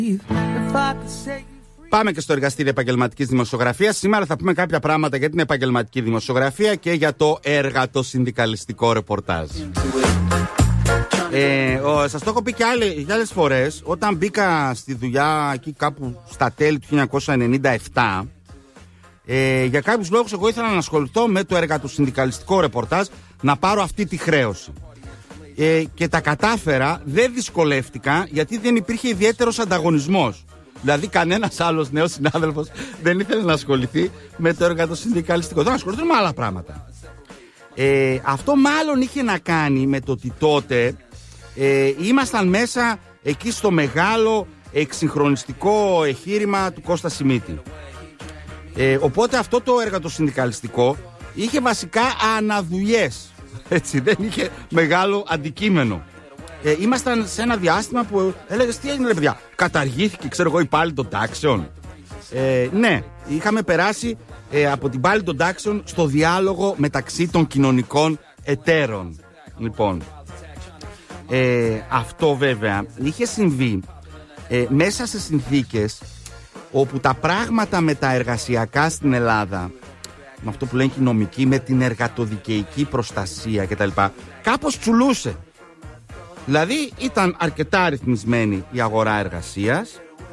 Πάμε και στο εργαστήριο επαγγελματικής δημοσιογραφίας. Σήμερα θα πούμε κάποια πράγματα για την επαγγελματική δημοσιογραφία και για το εργατοσυνδικαλιστικό ρεπορτάζ. Σας το έχω πει και άλλες φορές. Όταν μπήκα στη δουλειά εκεί κάπου στα τέλη του 1997, για κάποιους λόγους εγώ ήθελα να ασχοληθώ με το εργατοσυνδικαλιστικό ρεπορτάζ, να πάρω αυτή τη χρέωση. Και τα κατάφερα, δεν δυσκολεύτηκα, γιατί δεν υπήρχε ιδιαίτερος ανταγωνισμός. Δηλαδή κανένας άλλος νέος συνάδελφος δεν ήθελε να ασχοληθεί με το εργατοσυνδικαλιστικό. Δεν ασχοληθούν με άλλα πράγματα. Αυτό μάλλον είχε να κάνει με το ότι τότε ήμασταν μέσα εκεί στο μεγάλο εξυγχρονιστικό εγχείρημα του Κώστα Σιμίτη. Οπότε αυτό το εργατοσυνδικαλιστικό είχε βασικά αναδουλειές. Έτσι, δεν είχε μεγάλο αντικείμενο. Ήμασταν σε ένα διάστημα που έλεγες τι έγινε ρε παιδιά, καταργήθηκε ξέρω εγώ η πάλη των τάξεων. Ναι, είχαμε περάσει από την πάλη των τάξεων στο διάλογο μεταξύ των κοινωνικών εταίρων. Λοιπόν, αυτό βέβαια είχε συμβεί μέσα σε συνθήκες όπου τα πράγματα με τα εργασιακά στην Ελλάδα, με αυτό που λένε και οι νομικοί, με την εργατοδικαιική προστασία κτλ, κάπως τσουλούσε. Δηλαδή ήταν αρκετά ρυθμισμένη η αγορά εργασίας,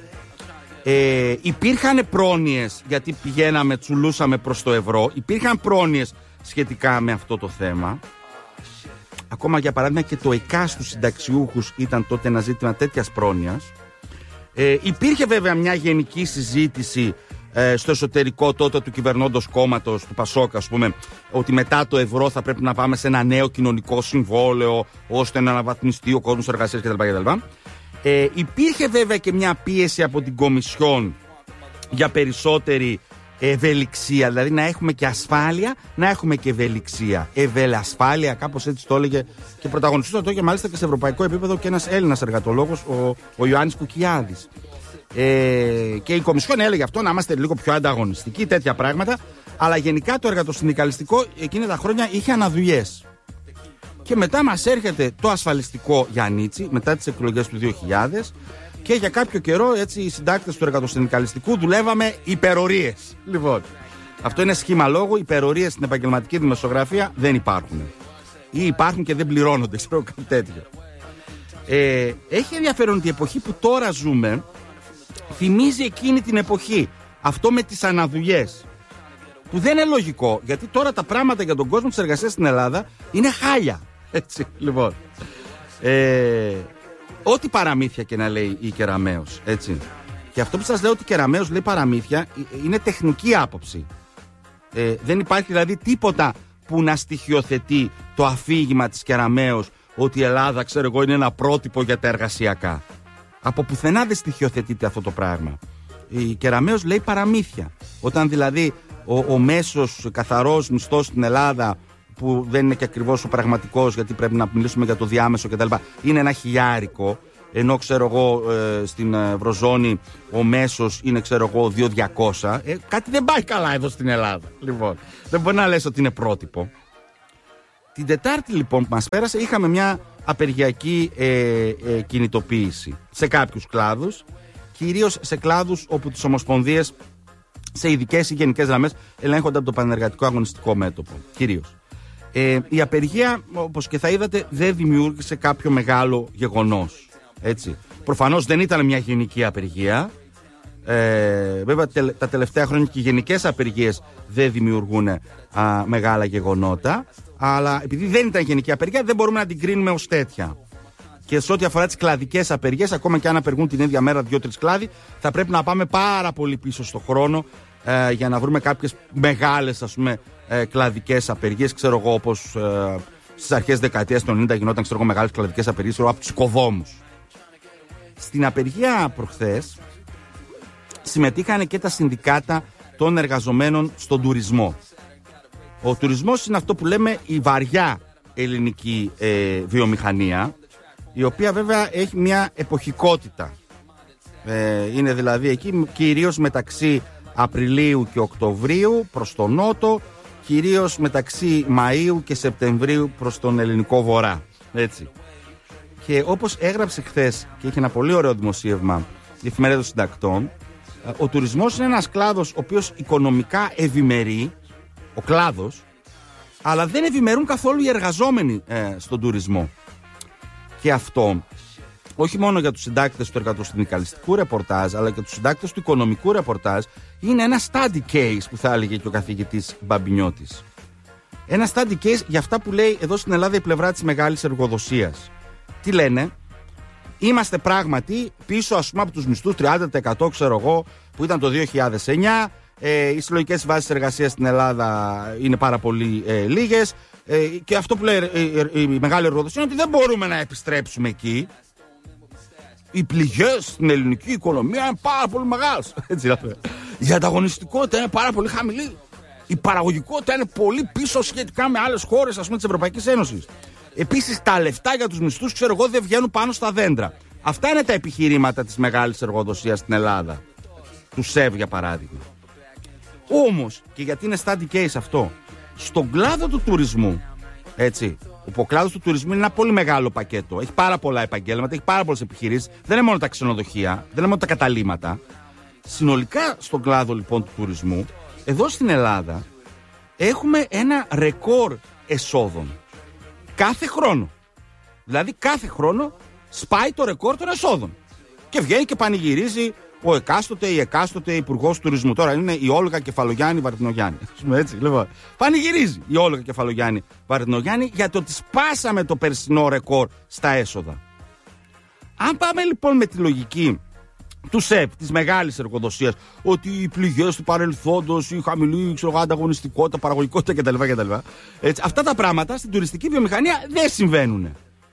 υπήρχαν πρόνοιες, γιατί πηγαίναμε, τσουλούσαμε προς το ευρώ, υπήρχαν πρόνοιες σχετικά με αυτό το θέμα. Ακόμα για παράδειγμα και το ΕΚΑ στους συνταξιούχους ήταν τότε ένα ζήτημα τέτοιας πρόνοιας. Υπήρχε βέβαια μια γενική συζήτηση στο εσωτερικό τότε του κυβερνώντος κόμματος του Πασόκ, ας πούμε, ότι μετά το ευρώ θα πρέπει να πάμε σε ένα νέο κοινωνικό συμβόλαιο ώστε να αναβαθμιστεί ο κόσμος εργασίας κτλ. Υπήρχε βέβαια και μια πίεση από την Κομισιόν για περισσότερη ευελιξία, δηλαδή να έχουμε και ασφάλεια, να έχουμε και ευελιξία. Ευελασφάλεια, κάπως έτσι το έλεγε και πρωταγωνιστούσε το και μάλιστα και σε ευρωπαϊκό επίπεδο και ένας Έλληνας εργατολόγος, ο Ιωάννης Κουκιάδης. Και η Κομισιόν έλεγε αυτό, να είμαστε λίγο πιο ανταγωνιστικοί, τέτοια πράγματα. Αλλά γενικά το εργατοσυνδικαλιστικό εκείνα τα χρόνια είχε αναδουλειές. Και μετά μας έρχεται το ασφαλιστικό Γιαννίτσι, μετά τις εκλογές του 2000. Και για κάποιο καιρό έτσι οι συντάκτες του εργατοσυνδικαλιστικού δουλεύαμε υπερορίες. Λοιπόν, αυτό είναι σχήμα λόγου. Υπερορίες στην επαγγελματική δημοσιογραφία δεν υπάρχουν. Ή υπάρχουν και δεν πληρώνονται, ξέρω κάτι τέτοιο. Έχει ενδιαφέρον ότι η εποχή που τώρα ζούμε θυμίζει εκείνη την εποχή. Αυτό με τις αναδουλειές. Που δεν είναι λογικό, γιατί τώρα τα πράγματα για τον κόσμο της εργασίας στην Ελλάδα είναι χάλια. Έτσι, λοιπόν. Ό,τι παραμύθια και να λέει η Κεραμέως, έτσι. Και αυτό που σας λέω ότι η Κεραμέως λέει παραμύθια είναι τεχνική άποψη. Δεν υπάρχει δηλαδή τίποτα που να στοιχειοθετεί το αφήγημα της Κεραμέως ότι η Ελλάδα, ξέρω εγώ, είναι ένα πρότυπο για τα εργασιακά. Από πουθενά δεν στοιχειοθετείται αυτό το πράγμα. Η Κεραμέως λέει παραμύθια. Όταν δηλαδή ο μέσος καθαρός μισθός στην Ελλάδα, που δεν είναι και ακριβώς ο πραγματικός, γιατί πρέπει να μιλήσουμε για το διάμεσο κτλ., είναι ένα χιλιάρικο, ενώ ξέρω εγώ στην Ευρωζώνη ο μέσος είναι ξέρω εγώ 2.200. Κάτι δεν πάει καλά εδώ στην Ελλάδα. Λοιπόν, δεν μπορεί να λες ότι είναι πρότυπο. Την Τετάρτη λοιπόν που μας πέρασε είχαμε μια απεργιακή κινητοποίηση σε κάποιους κλάδους, κυρίως σε κλάδους όπου τις ομοσπονδίες σε ειδικές ή γενικές γραμμές ελέγχονται από το Πανεργατικό Αγωνιστικό Μέτωπο. Κυρίως. Η απεργία, όπως και θα είδατε, δεν δημιούργησε κάποιο μεγάλο γεγονός. Έτσι. Προφανώς δεν ήταν μια γενική απεργία. Βέβαια τα τελευταία χρόνια και οι γενικές απεργίες δεν δημιουργούν μεγάλα γεγονότα. Αλλά επειδή δεν ήταν γενική απεργία, δεν μπορούμε να την κρίνουμε ως τέτοια. Και σε ό,τι αφορά τις κλαδικές απεργίες, ακόμα και αν απεργούν την ίδια μέρα 2-3 κλάδοι, θα πρέπει να πάμε πάρα πολύ πίσω στο χρόνο για να βρούμε κάποιες μεγάλες, ας πούμε, κλαδικές απεργίες. Ξέρω εγώ, όπως στις αρχές δεκαετίας του 90 γινόταν, ξέρω εγώ, μεγάλες κλαδικές απεργίες από τους οικοδόμους. Στην απεργία προχθές συμμετείχαν και τα συνδικάτα των εργαζομένων στον τουρισμό. Ο τουρισμός είναι αυτό που λέμε η βαριά ελληνική βιομηχανία, η οποία βέβαια έχει μια εποχικότητα. Είναι δηλαδή εκεί κυρίως μεταξύ Απριλίου και Οκτωβρίου προς τον Νότο, κυρίως μεταξύ Μαΐου και Σεπτεμβρίου προς τον ελληνικό βορρά. Έτσι. Και όπως έγραψε χθες και είχε ένα πολύ ωραίο δημοσίευμα η εφημερίδα των συντακτών, ο τουρισμός είναι ένας κλάδος ο οποίος οικονομικά ευημερεί, ο κλάδος, αλλά δεν ευημερούν καθόλου οι εργαζόμενοι στον τουρισμό. Και αυτό όχι μόνο για τους συντάκτες του εργατοσυνδικαλιστικού ρεπορτάζ, αλλά και τους συντάκτες του οικονομικού ρεπορτάζ, είναι ένα study case που θα έλεγε και ο καθηγητής Μπαμπινιώτης. Ένα study case για αυτά που λέει εδώ στην Ελλάδα η πλευρά της μεγάλης εργοδοσίας. Τι λένε? Είμαστε πράγματι πίσω, ας πούμε, από τους μισθούς 30% ξέρω εγώ που ήταν το 2009. Οι συλλογικές βάσεις εργασίας στην Ελλάδα είναι πάρα πολύ λίγες. Και αυτό που λέει η μεγάλη εργοδοσία είναι ότι δεν μπορούμε να επιστρέψουμε εκεί. Οι πληγές στην ελληνική οικονομία είναι πάρα πολύ μεγάλες. Η ανταγωνιστικότητα είναι πάρα πολύ χαμηλή. Η παραγωγικότητα είναι πολύ πίσω σχετικά με άλλες χώρες, ας πούμε, της Ευρωπαϊκής Ένωσης. Επίσης, τα λεφτά για τους μισθούς, ξέρω εγώ, δεν βγαίνουν πάνω στα δέντρα. Αυτά είναι τα επιχειρήματα της μεγάλης εργοδοσίας στην Ελλάδα. Του ΣΕΒ, για παράδειγμα. Όμως, και γιατί είναι study case αυτό, στον κλάδο του τουρισμού, έτσι, ο κλάδος του τουρισμού είναι ένα πολύ μεγάλο πακέτο. Έχει πάρα πολλά επαγγέλματα, έχει πάρα πολλές επιχειρήσεις. Δεν είναι μόνο τα ξενοδοχεία, δεν είναι μόνο τα καταλύματα. Συνολικά στον κλάδο λοιπόν του τουρισμού, εδώ στην Ελλάδα, έχουμε ένα ρεκόρ εσόδων. Κάθε χρόνο. Δηλαδή κάθε χρόνο σπάει το ρεκόρ των εσόδων. Και βγαίνει και πανηγυρίζει ο εκάστοτε ή εκάστοτε υπουργός τουρισμού. Τώρα είναι η Όλγα Κεφαλογιάννη Βαρδινογιάννη. Έτσι, λοιπόν. Πανηγυρίζει η Όλγα Κεφαλογιάννη Βαρδινογιάννη για το ότι σπάσαμε το περσινό ρεκόρ στα έσοδα. Αν πάμε λοιπόν με τη λογική του ΣΕΠ, της μεγάλης εργοδοσίας, ότι οι πληγές του παρελθόντος, η χαμηλή ανταγωνιστικότητα, παραγωγικότητα κτλ. Αυτά τα πράγματα στην τουριστική βιομηχανία δεν συμβαίνουν.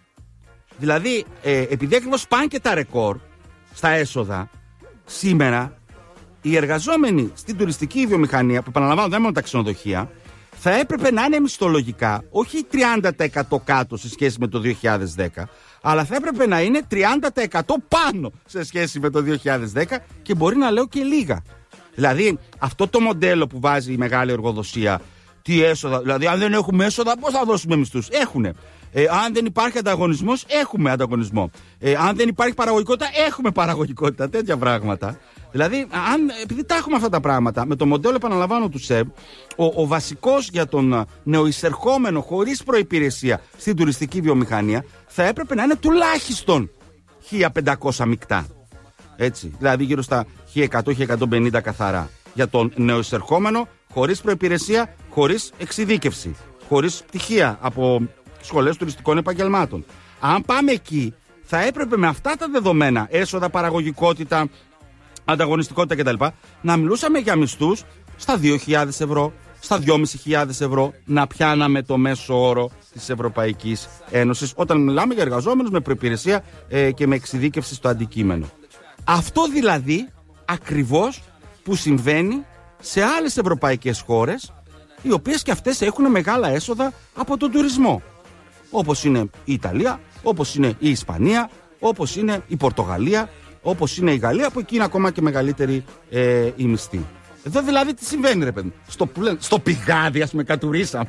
Δηλαδή, επειδή ακριβώς πάνε και τα ρεκόρ στα έσοδα, σήμερα οι εργαζόμενοι στην τουριστική βιομηχανία, που επαναλαμβάνω δεν είναι μόνο τα ξενοδοχεία, θα έπρεπε να είναι μισθολογικά όχι 30% κάτω σε σχέση με το 2010, αλλά θα έπρεπε να είναι 30% πάνω σε σχέση με το 2010 και μπορεί να λέω και λίγα. Δηλαδή αυτό το μοντέλο που βάζει η μεγάλη εργοδοσία, τι έσοδα, δηλαδή αν δεν έχουμε έσοδα πώς θα δώσουμε μισθούς? Έχουνε. Αν δεν υπάρχει ανταγωνισμός, έχουμε ανταγωνισμό. Αν δεν υπάρχει παραγωγικότητα, έχουμε παραγωγικότητα. Τέτοια πράγματα. Δηλαδή, επειδή τα έχουμε αυτά τα πράγματα, με το μοντέλο επαναλαμβάνω του ΣΕΠ, ο βασικός για τον νεοεισερχόμενο χωρίς προϋπηρεσία στην τουριστική βιομηχανία θα έπρεπε να είναι τουλάχιστον 1.500 μεικτά. Έτσι. Δηλαδή γύρω στα 1.100-1.150 καθαρά. Για τον νεοεισερχόμενο χωρίς προϋπηρεσία, χωρίς εξειδίκευση, χωρίς πτυχία από σχολές τουριστικών επαγγελμάτων. Αν πάμε εκεί, θα έπρεπε με αυτά τα δεδομένα, έσοδα, παραγωγικότητα, ανταγωνιστικότητα κτλ., να μιλούσαμε για μισθούς στα 2.000 ευρώ, στα 2.500 ευρώ, να πιάναμε το μέσο όρο της Ευρωπαϊκής Ένωσης, όταν μιλάμε για εργαζόμενους με προϋπηρεσία και με εξειδίκευση στο αντικείμενο. Αυτό δηλαδή ακριβώς που συμβαίνει σε άλλες ευρωπαϊκές χώρες, οι οποίες και αυτές έχουν μεγάλα έσοδα από τον τουρισμό. Όπως είναι η Ιταλία, όπως είναι η Ισπανία, όπως είναι η Πορτογαλία, όπως είναι η Γαλλία, που εκεί είναι ακόμα και μεγαλύτερη η μισθή. Εδώ δηλαδή τι συμβαίνει, ρε παιδί? Στο πηγάδι, ας πούμε, κατουρίσαμε.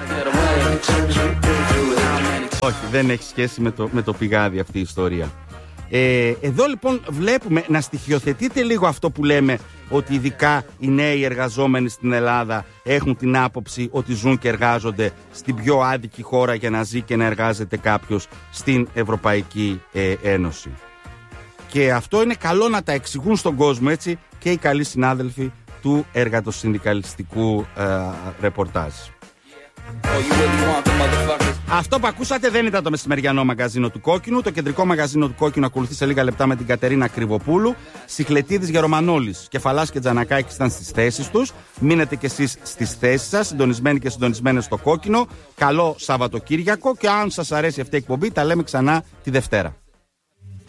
Όχι, δεν έχει σχέση με το πηγάδι αυτή η ιστορία. Εδώ λοιπόν βλέπουμε να στοιχειοθετείται λίγο αυτό που λέμε, ότι ειδικά οι νέοι εργαζόμενοι στην Ελλάδα έχουν την άποψη ότι ζουν και εργάζονται στην πιο άδικη χώρα για να ζει και να εργάζεται κάποιος στην Ευρωπαϊκή Ένωση. Και αυτό είναι καλό να τα εξηγούν στον κόσμο, έτσι, και οι καλοί συνάδελφοι του εργατοσυνδικαλιστικού ρεπορτάζ. Αυτό που ακούσατε δεν ήταν το μεσημεριανό μαγαζίνο του Κόκκινου. Το κεντρικό μαγαζίνο του Κόκκινου ακολουθεί σε λίγα λεπτά με την Κατερίνα Κρυβοπούλου. Σιχλετίδης, Γερομανόλης, Κεφαλάς και Τζανακάκης ήταν στις θέσεις τους. Μείνετε κι εσείς στις θέσεις σας, συντονισμένοι και συντονισμένες στο Κόκκινο. Καλό Σαββατοκύριακο, και αν σας αρέσει αυτή η εκπομπή, τα λέμε ξανά τη Δευτέρα.